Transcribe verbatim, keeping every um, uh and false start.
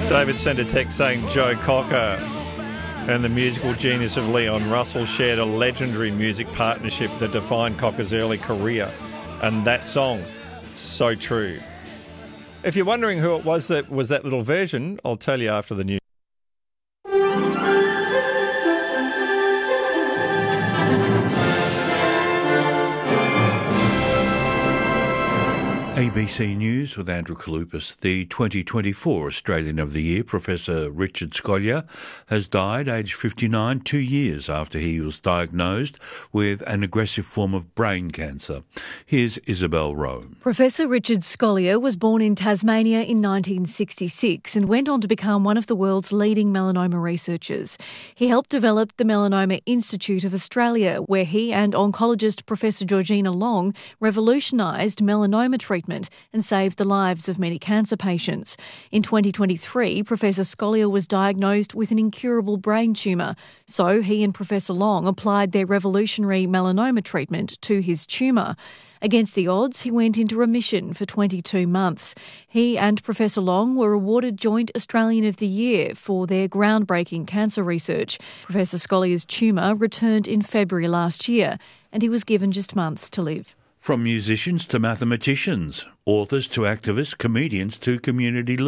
David sent a text saying Joe Cocker and the musical genius of Leon Russell shared a legendary music partnership that defined Cocker's early career. And that song, so true. If you're wondering who it was that was that little version, I'll tell you after the news. A B C News with Andrew Kalupas. The twenty twenty-four Australian of the Year, Professor Richard Scolyer, has died aged fifty-nine, two years after he was diagnosed with an aggressive form of brain cancer. Here's Isabel Rowe. Professor Richard Scolyer was born in Tasmania in nineteen sixty-six and went on to become one of the world's leading melanoma researchers. He helped develop the Melanoma Institute of Australia, where he and oncologist Professor Georgina Long revolutionised melanoma treatment and saved the lives of many cancer patients. In twenty twenty-three, Professor Scolyer was diagnosed with an incurable brain tumour, so he and Professor Long applied their revolutionary melanoma treatment to his tumour. Against the odds, he went into remission for twenty-two months. He and Professor Long were awarded Joint Australian of the Year for their groundbreaking cancer research. Professor Scolyer's tumour returned in February last year, and he was given just months to live. From musicians to mathematicians, authors to activists, comedians to community leaders.